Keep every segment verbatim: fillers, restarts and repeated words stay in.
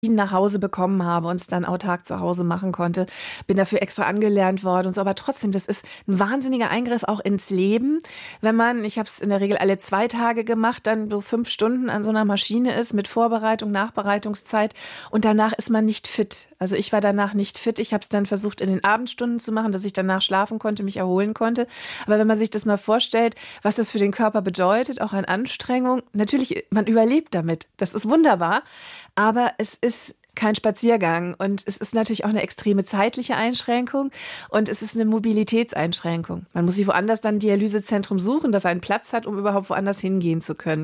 nach Hause bekommen habe und es dann autark zu Hause machen konnte. Bin dafür extra angelernt worden und so. Aber trotzdem, das ist ein wahnsinniger Eingriff auch ins Leben. Wenn man, ich habe es in der Regel alle zwei Tage gemacht, dann so fünf Stunden an so einer Maschine ist mit Vorbereitung, Nachbereitungszeit und danach ist man nicht fit. Also ich war danach nicht fit. Ich habe es dann versucht in den Abendstunden zu machen, dass ich danach schlafen konnte, mich erholen konnte. Aber wenn man sich das mal vorstellt, was das für den Körper bedeutet, auch an Anstrengung, natürlich, man überlebt damit. Das ist wunderbar. Aber es ist kein Spaziergang und es ist natürlich auch eine extreme zeitliche Einschränkung und es ist eine Mobilitätseinschränkung. Man muss sich woanders dann ein Dialysezentrum suchen, das einen Platz hat, um überhaupt woanders hingehen zu können.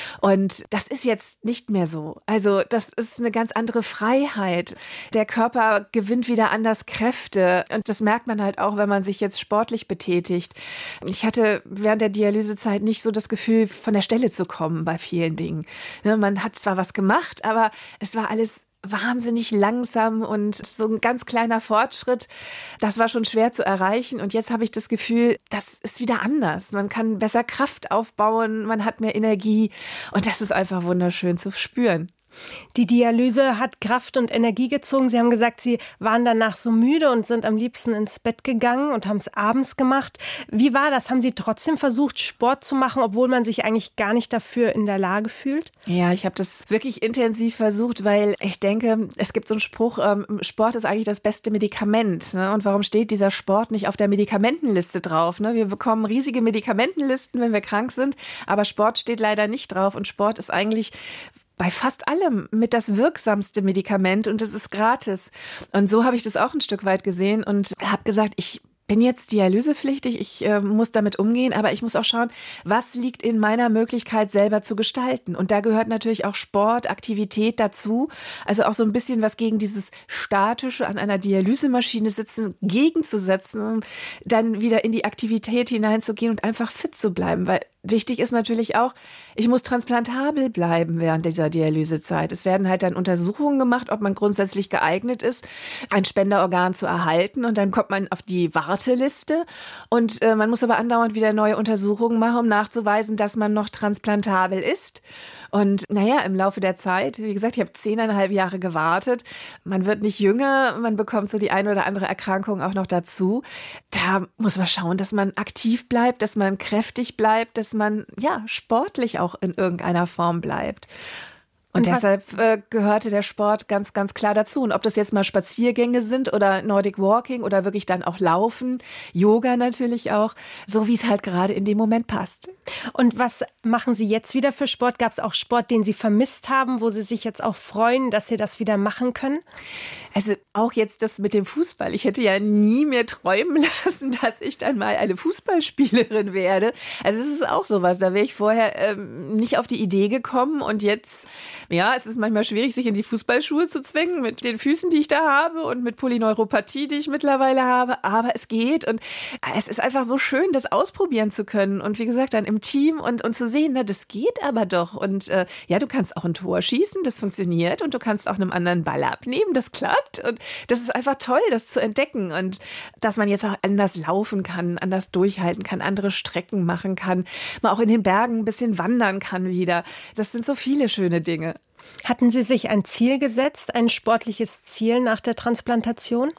Und das ist jetzt nicht mehr so. Also das ist eine ganz andere Freiheit. Der Körper gewinnt wieder anders Kräfte und das merkt man halt auch, wenn man sich jetzt sportlich betätigt. Ich hatte während der Dialysezeit nicht so das Gefühl, von der Stelle zu kommen bei vielen Dingen. Man hat zwar was gemacht, aber es war alles wahnsinnig langsam und so ein ganz kleiner Fortschritt. Das war schon schwer zu erreichen. Und jetzt habe ich das Gefühl, das ist wieder anders. Man kann besser Kraft aufbauen, man hat mehr Energie. Und das ist einfach wunderschön zu spüren. Die Dialyse hat Kraft und Energie gezogen. Sie haben gesagt, Sie waren danach so müde und sind am liebsten ins Bett gegangen und haben es abends gemacht. Wie war das? Haben Sie trotzdem versucht, Sport zu machen, obwohl man sich eigentlich gar nicht dafür in der Lage fühlt? Ja, ich habe das wirklich intensiv versucht, weil ich denke, es gibt so einen Spruch, ähm, Sport ist eigentlich das beste Medikament. Ne? Und warum steht dieser Sport nicht auf der Medikamentenliste drauf? Ne? Wir bekommen riesige Medikamentenlisten, wenn wir krank sind, aber Sport steht leider nicht drauf. Und Sport ist eigentlich bei fast allem mit das wirksamste Medikament und es ist gratis. Und so habe ich das auch ein Stück weit gesehen und habe gesagt, ich bin jetzt dialysepflichtig, ich äh, muss damit umgehen, aber ich muss auch schauen, was liegt in meiner Möglichkeit selber zu gestalten. Und da gehört natürlich auch Sport, Aktivität dazu. Also auch so ein bisschen was gegen dieses Statische an einer Dialysemaschine sitzen, gegenzusetzen, um dann wieder in die Aktivität hineinzugehen und einfach fit zu bleiben. Weil wichtig ist natürlich auch, ich muss transplantabel bleiben während dieser Dialysezeit. Es werden halt dann Untersuchungen gemacht, ob man grundsätzlich geeignet ist, ein Spenderorgan zu erhalten. Und dann kommt man auf die Warteliste. Und äh, man muss aber andauernd wieder neue Untersuchungen machen, um nachzuweisen, dass man noch transplantabel ist. Und naja, im Laufe der Zeit, wie gesagt, ich habe zehneinhalb Jahre gewartet. Man wird nicht jünger, man bekommt so die eine oder andere Erkrankung auch noch dazu. Da muss man schauen, dass man aktiv bleibt, dass man kräftig bleibt, dass man ja sportlich auch in irgendeiner Form bleibt. Und, und deshalb äh, gehörte der Sport ganz, ganz klar dazu. Und ob das jetzt mal Spaziergänge sind oder Nordic Walking oder wirklich dann auch Laufen, Yoga natürlich auch, so wie es halt gerade in dem Moment passt. Und was machen Sie jetzt wieder für Sport? Gab es auch Sport, den Sie vermisst haben, wo Sie sich jetzt auch freuen, dass Sie das wieder machen können? Also auch jetzt das mit dem Fußball. Ich hätte ja nie mehr träumen lassen, dass ich dann mal eine Fußballspielerin werde. Also es ist auch sowas, da wäre ich vorher ähm, nicht auf die Idee gekommen und jetzt, ja, es ist manchmal schwierig, sich in die Fußballschuhe zu zwingen mit den Füßen, die ich da habe und mit Polyneuropathie, die ich mittlerweile habe, aber es geht und es ist einfach so schön, das ausprobieren zu können und wie gesagt, dann im Team und, und zu sehen, na, das geht aber doch und äh, ja, du kannst auch ein Tor schießen, das funktioniert und du kannst auch einem anderen Ball abnehmen, das klappt und das ist einfach toll, das zu entdecken und dass man jetzt auch anders laufen kann, anders durchhalten kann, andere Strecken machen kann, man auch in den Bergen ein bisschen wandern kann wieder. Das sind so viele schöne Dinge. Hatten Sie sich ein Ziel gesetzt, ein sportliches Ziel nach der Transplantation?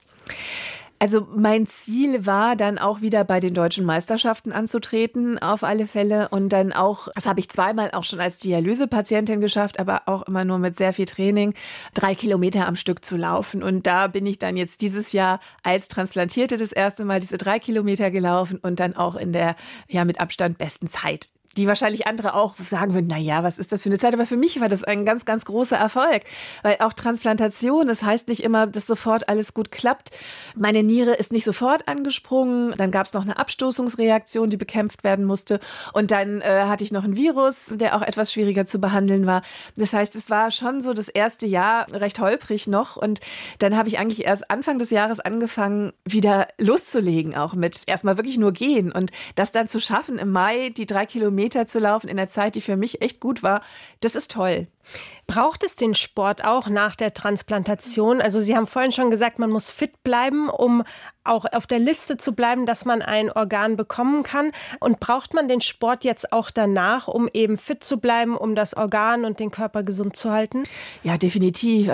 Also mein Ziel war dann auch wieder bei den deutschen Meisterschaften anzutreten, auf alle Fälle. Und dann auch, das habe ich zweimal auch schon als Dialysepatientin geschafft, aber auch immer nur mit sehr viel Training, drei Kilometer am Stück zu laufen. Und da bin ich dann jetzt dieses Jahr als Transplantierte das erste Mal diese drei Kilometer gelaufen und dann auch in der, ja, mit Abstand besten Zeit. Die wahrscheinlich andere auch sagen würden, na ja, was ist das für eine Zeit? Aber für mich war das ein ganz, ganz großer Erfolg. Weil auch Transplantation, das heißt nicht immer, dass sofort alles gut klappt. Meine Niere ist nicht sofort angesprungen. Dann gab es noch eine Abstoßungsreaktion, die bekämpft werden musste. Und dann äh, hatte ich noch ein Virus, der auch etwas schwieriger zu behandeln war. Das heißt, es war schon so das erste Jahr recht holprig noch. Und dann habe ich eigentlich erst Anfang des Jahres angefangen, wieder loszulegen, auch mit erstmal wirklich nur gehen. Und das dann zu schaffen, im Mai die drei Kilometer zu laufen in der Zeit, die für mich echt gut war, das ist toll. Braucht es den Sport auch nach der Transplantation? Also Sie haben vorhin schon gesagt, man muss fit bleiben, um auch auf der Liste zu bleiben, dass man ein Organ bekommen kann. Und braucht man den Sport jetzt auch danach, um eben fit zu bleiben, um das Organ und den Körper gesund zu halten? Ja, definitiv.